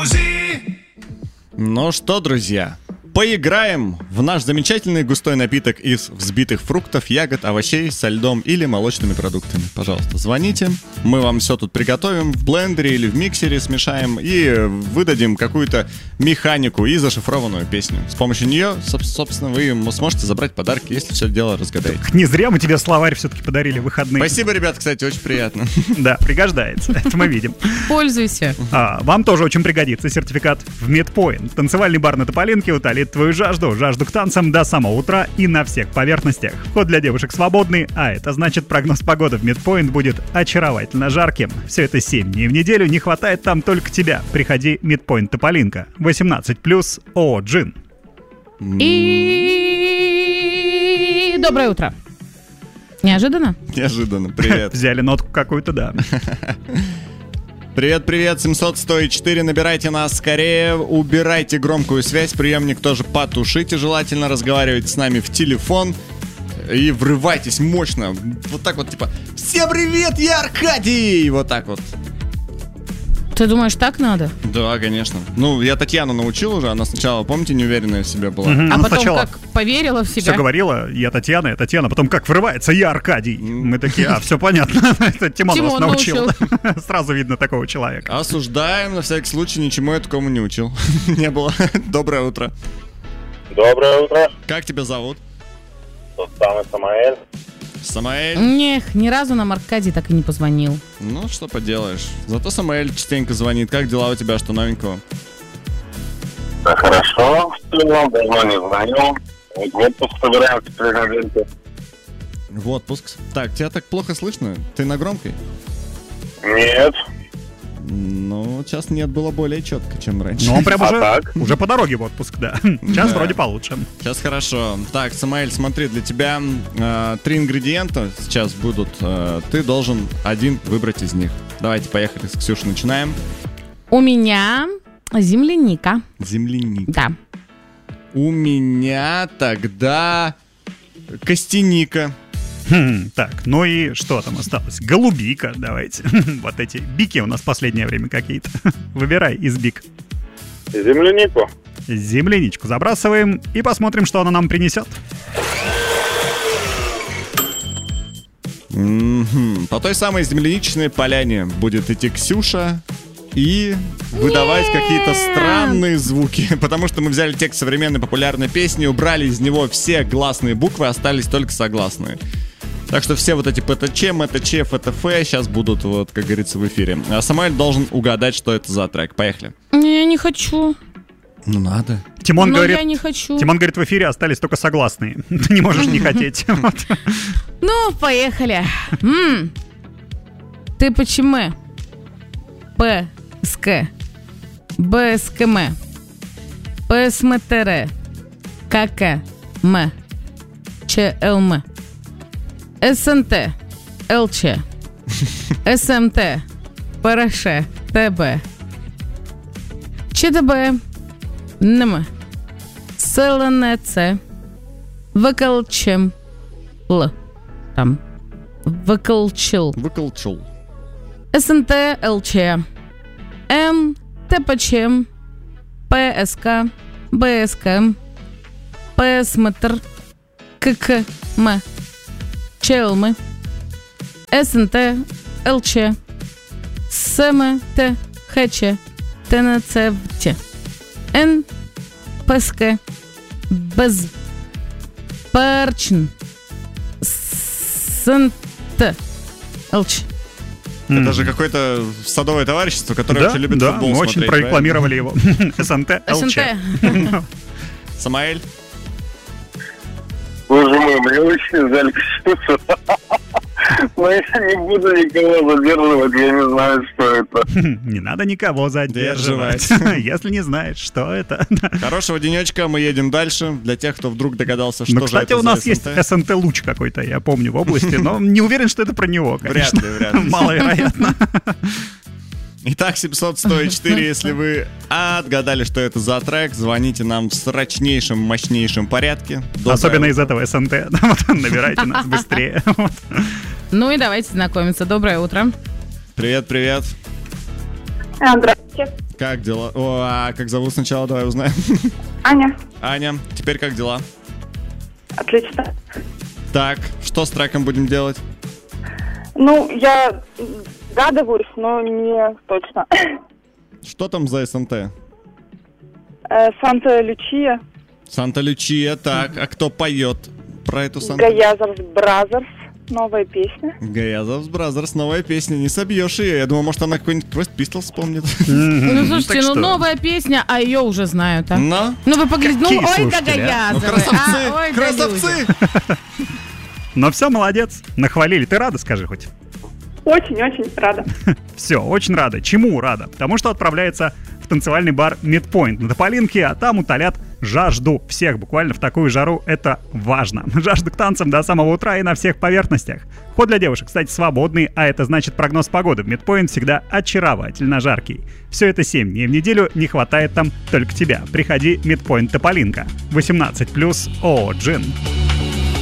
Ну что, друзья, поиграем в наш замечательный густой напиток из взбитых фруктов, ягод, овощей со льдом или молочными продуктами. Пожалуйста, звоните, мы вам все тут приготовим в блендере или в миксере, смешаем и выдадим какую-то механику и зашифрованную песню. С помощью нее, собственно, вы сможете забрать подарки, если все дело разгадаете. Не зря мы тебе словарь все-таки подарили в выходные. Спасибо, ребят, кстати, очень приятно. Да, пригождается, это мы видим. Пользуйся. Вам тоже очень пригодится сертификат в Медпоинт. Танцевальный бар на Тополинке утолит твою жажду к танцам до самого утра и на всех поверхностях. Вход для девушек свободный, а это значит, прогноз погоды в Медпоинт будет очаровательно жарким. Все это 7 дней в неделю, не хватает там только тебя. Приходи, Медпоинт Тополинка. 18+, ООО «Джин». И доброе утро. Неожиданно? Неожиданно, привет. Взяли нотку какую-то, да. Привет, 700-104, набирайте нас скорее, убирайте громкую связь, приемник тоже потушите, желательно разговаривайте с нами в телефон и врывайтесь мощно, вот так вот, типа, всем привет, я Аркадий, вот так вот. Ты думаешь, так надо? Да, конечно. Ну, я Татьяну научил уже, она сначала, помните, неуверенная в себе была. А потом сначала как поверила в себя. все говорила, я Татьяна, потом как врывается, я Аркадий. Мы такие, все понятно, это Тимон вас научил. Сразу видно такого человека. Осуждаем, на всякий случай, ничему я такому не учил. Не было. Доброе утро. Доброе утро. Как тебя зовут? Тот самый Самаэль. Самаэль? Нех, ни разу нам Аркадий так и не позвонил. Ну, что поделаешь. Зато Самаэль частенько звонит. Как дела у тебя, что новенького? Да хорошо, давно не звонил. Вот в отпуск собираемся переговорить. В отпуск. Так, тебя так плохо слышно? Ты на громкой? Нет. Ну, сейчас нет, было более четко, чем раньше. Ну, он прям уже по дороге в отпуск, да. Сейчас вроде получше. Сейчас хорошо. Так, Самаэль, смотри, для тебя 3 ингредиента сейчас будут. Ты должен один выбрать из них. Давайте, поехали. С Ксюшей начинаем. У меня земляника. Земляника. Да. У меня тогда костяника. Так, ну и что там осталось? Голубика, давайте. Вот эти бики у нас в последнее время какие-то. Выбирай из бик. Землянику. Земляничку забрасываем и посмотрим, что она нам принесет. По той самой земляничной поляне будет идти Ксюша и выдавать какие-то странные звуки. Потому что мы взяли текст современной популярной песни, убрали из него все гласные буквы, остались только согласные. Так что все вот эти ПТЧ, МТЧ, ФТФ сейчас будут, вот, как говорится, в эфире. А Самаэль должен угадать, что это за трек. Поехали. Я не хочу. Ну надо. Тимон говорит, я не хочу. Тимон говорит, в эфире остались только согласные. Ты не можешь не хотеть. Ну, поехали. Ты почему? ПСК. БСКМ. ПСМТР. ККМ. ЧЛМ. СНТ. ЛЧ. СМТ. ПРШ. ТБ. ЧТБ. НМ. СЛНЦ. ВКЛЧМ. Л. Там. Выколчил. СНТ. ЛЧ. М. ТПЧ. ПСК. БСК. ПСМТР. ККМ. ЧЛМ. СНТ. ЛЧ. СМТ. ХЧ. ТНЦВТ. Н. ПСК. БЗ. Парчин. СНТ. ЛЧ. Это же какое-то садовое товарищество, которое очень любит футбол мы смотреть. очень прорекламировали его. СНТ, ЛЧ. Самаэль? Боже мой, мне очень жаль Ксюшу. Но я не буду никого задерживать, я не знаю, что это. Не надо никого задерживать, если не знаешь, что это. Хорошего денечка, мы едем дальше. Для тех, кто вдруг догадался, что же это за СНТ. Кстати, у нас есть СНТ-луч какой-то, я помню, в области, но не уверен, что это про него, конечно. Вряд ли. Маловероятно. Итак, 700-104, если вы отгадали, что это за трек, звоните нам в срочнейшем, мощнейшем порядке. Особенно из этого СНТ. Набирайте нас быстрее. Ну и давайте знакомиться. Доброе утро. Привет. Здравствуйте. Как дела? О, как зовут сначала, давай узнаем. Аня. Аня, теперь как дела? Отлично. Так, что с треком будем делать? Ну, я догадываюсь, но не точно. Что там за СНТ? Санта-Лючия. Санта-Лючия, так. А кто поет про эту Санту? Гаязовс Бразерс. Новая песня. Гаязовс Бразерс, новая песня. Не собьешь ее. Я думал, может, она какой-нибудь Quest Pistols вспомнит. Ну, слушайте, Так что? новая песня, а ее уже знают, а? Но? Ну, вы поглядите, ну, Какие ой, да слушатели, а? Ну, Гаязовы. красавцы! Ой, да люди. Красавцы! Но все, молодец. Нахвалили. Ты рада, скажи хоть? Очень-очень рада. Все, очень рада. Чему рада? Потому что отправляется в танцевальный бар Midpoint на Тополинке, а там утолят жажду всех. Буквально в такую жару это важно. Жажду к танцам до самого утра и на всех поверхностях. Вход для девушек, кстати, свободный, а это значит прогноз погоды в Midpoint всегда очаровательно жаркий. Все это 7 дней в неделю, не хватает там только тебя. Приходи, Midpoint Тополинка. 18+, ООО «Джин».